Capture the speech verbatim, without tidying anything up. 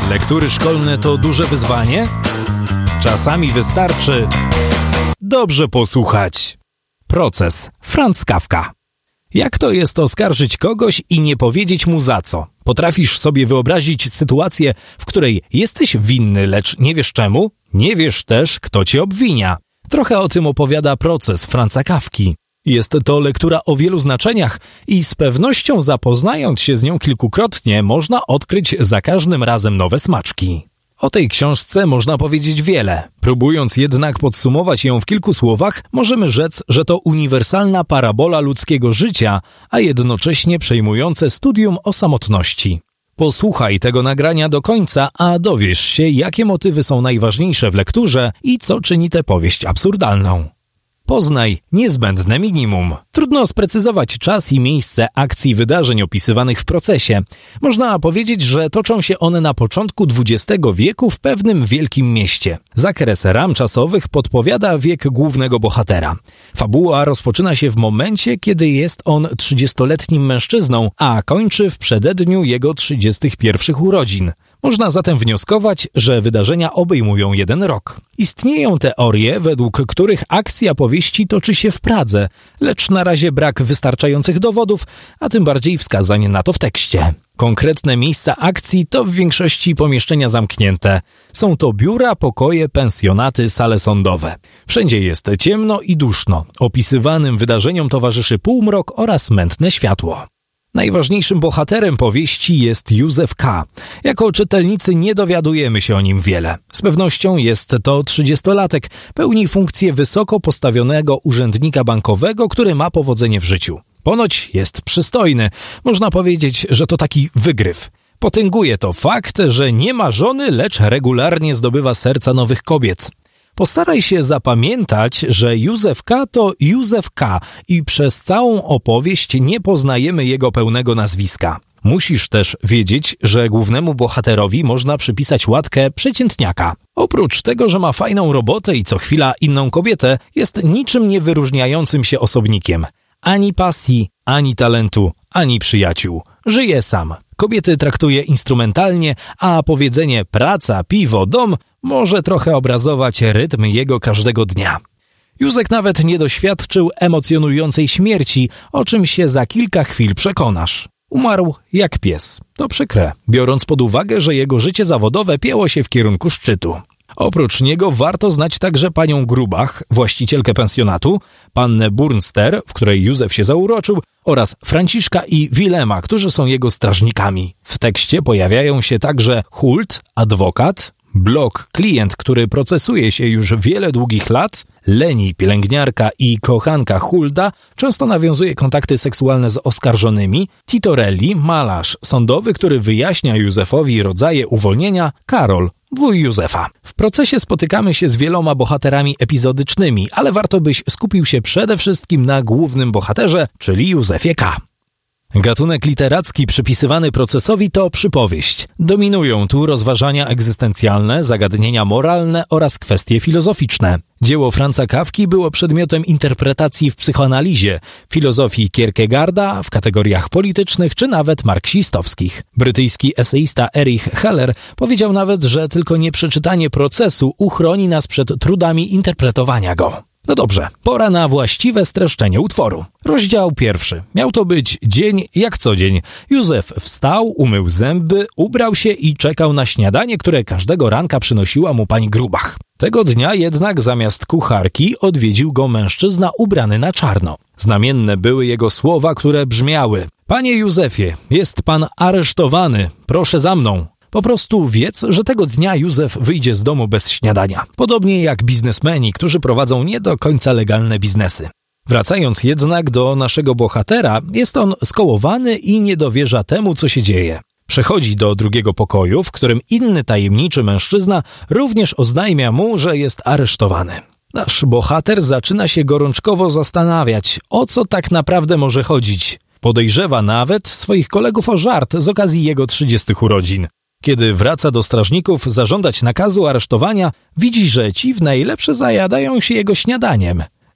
Lektury szkolne to duże wyzwanie? Czasami wystarczy dobrze posłuchać. Proces. Franz Kafka. Jak to jest oskarżyć kogoś i nie powiedzieć mu za co? Potrafisz sobie wyobrazić sytuację, w której jesteś winny, lecz nie wiesz czemu? Nie wiesz też, kto cię obwinia. Trochę o tym opowiada Proces Franza Kafki. Jest to lektura o wielu znaczeniach i z pewnością zapoznając się z nią kilkukrotnie można odkryć za każdym razem nowe smaczki. O tej książce można powiedzieć wiele. Próbując jednak podsumować ją w kilku słowach, możemy rzec, że to uniwersalna parabola ludzkiego życia, a jednocześnie przejmujące studium o samotności. Posłuchaj tego nagrania do końca, a dowiesz się, jakie motywy są najważniejsze w lekturze i co czyni tę powieść absurdalną. Poznaj niezbędne minimum. Trudno sprecyzować czas i miejsce akcji wydarzeń opisywanych w procesie. Można powiedzieć, że toczą się one na początku dwudziestego wieku w pewnym wielkim mieście. Zakres ram czasowych podpowiada wiek głównego bohatera. Fabuła rozpoczyna się w momencie, kiedy jest on trzydziestoletnim mężczyzną, a kończy w przededniu jego trzydziestych pierwszych urodzin. Można zatem wnioskować, że wydarzenia obejmują jeden rok. Istnieją teorie, według których akcja powieści toczy się w Pradze, lecz na razie brak wystarczających dowodów, a tym bardziej wskazań na to w tekście. Konkretne miejsca akcji to w większości pomieszczenia zamknięte. Są to biura, pokoje, pensjonaty, sale sądowe. Wszędzie jest ciemno i duszno. Opisywanym wydarzeniom towarzyszy półmrok oraz mętne światło. Najważniejszym bohaterem powieści jest Józef K. Jako czytelnicy nie dowiadujemy się o nim wiele. Z pewnością jest to trzydziestolatek, pełni funkcję wysoko postawionego urzędnika bankowego, który ma powodzenie w życiu. Ponoć jest przystojny. Można powiedzieć, że to taki wygryw. Potęguje to fakt, że nie ma żony, lecz regularnie zdobywa serca nowych kobiet. Postaraj się zapamiętać, że Józef K. to Józef K. i przez całą opowieść nie poznajemy jego pełnego nazwiska. Musisz też wiedzieć, że głównemu bohaterowi można przypisać łatkę przeciętniaka. Oprócz tego, że ma fajną robotę i co chwila inną kobietę, jest niczym nie wyróżniającym się osobnikiem. Ani pasji, ani talentu, ani przyjaciół. Żyje sam. Kobiety traktuje instrumentalnie, a powiedzenie praca, piwo, dom może trochę obrazować rytm jego każdego dnia. Józek nawet nie doświadczył emocjonującej śmierci, o czym się za kilka chwil przekonasz. Umarł jak pies. To przykre, biorąc pod uwagę, że jego życie zawodowe pięło się w kierunku szczytu. Oprócz niego warto znać także panią Grubach, właścicielkę pensjonatu, pannę Burnster, w której Józef się zauroczył, oraz Franciszka i Wilema, którzy są jego strażnikami. W tekście pojawiają się także Hult, adwokat, Blok, klient, który procesuje się już wiele długich lat, Leni, pielęgniarka i kochanka Hulda, często nawiązuje kontakty seksualne z oskarżonymi, Titorelli, malarz sądowy, który wyjaśnia Józefowi rodzaje uwolnienia, Karol, wuj Józefa. W procesie spotykamy się z wieloma bohaterami epizodycznymi, ale warto byś skupił się przede wszystkim na głównym bohaterze, czyli Józefie K. Gatunek literacki przypisywany procesowi to przypowieść. Dominują tu rozważania egzystencjalne, zagadnienia moralne oraz kwestie filozoficzne. Dzieło Franza Kafki było przedmiotem interpretacji w psychoanalizie, filozofii Kierkegaarda, w kategoriach politycznych czy nawet marksistowskich. Brytyjski eseista Erich Heller powiedział nawet, że tylko nieprzeczytanie procesu uchroni nas przed trudami interpretowania go. No dobrze, pora na właściwe streszczenie utworu. Rozdział pierwszy. Miał to być dzień jak co dzień. Józef wstał, umył zęby, ubrał się i czekał na śniadanie, które każdego ranka przynosiła mu pani Grubach. Tego dnia jednak zamiast kucharki odwiedził go mężczyzna ubrany na czarno. Znamienne były jego słowa, które brzmiały: Panie Józefie, jest pan aresztowany, proszę za mną. Po prostu wiedz, że tego dnia Józef wyjdzie z domu bez śniadania. Podobnie jak biznesmeni, którzy prowadzą nie do końca legalne biznesy. Wracając jednak do naszego bohatera, jest on skołowany i nie dowierza temu, co się dzieje. Przechodzi do drugiego pokoju, w którym inny tajemniczy mężczyzna również oznajmia mu, że jest aresztowany. Nasz bohater zaczyna się gorączkowo zastanawiać, o co tak naprawdę może chodzić. Podejrzewa nawet swoich kolegów o żart z okazji jego trzydziestych urodzin. Kiedy wraca do strażników zażądać nakazu aresztowania, widzi, że ci w najlepsze zajadają się jego śniadaniem.